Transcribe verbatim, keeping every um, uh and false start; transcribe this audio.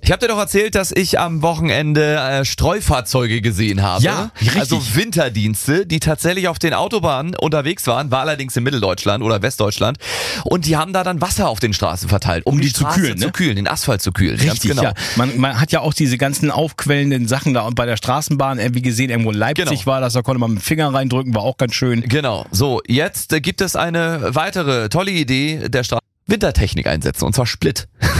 Ich habe dir doch erzählt, dass ich am Wochenende äh, Streufahrzeuge gesehen habe. Ja, richtig. Also Winterdienste, die tatsächlich auf den Autobahnen unterwegs waren, war allerdings in Mitteldeutschland oder Westdeutschland. Und die haben da dann Wasser auf den Straßen verteilt, um, Um die, die zu Straße kühlen, ne? zu kühlen, den Asphalt zu kühlen. Ganz Richtig, genau. ja. Man, man hat ja auch diese ganzen aufquellenden Sachen da und bei der Straßenbahn, wie gesehen, irgendwo in Leipzig Genau. war das, da konnte man mit dem Finger reindrücken, war auch ganz schön. Genau. So, jetzt äh, gibt es eine weitere tolle Idee der Straße. Wintertechnik einsetzen, und zwar Split.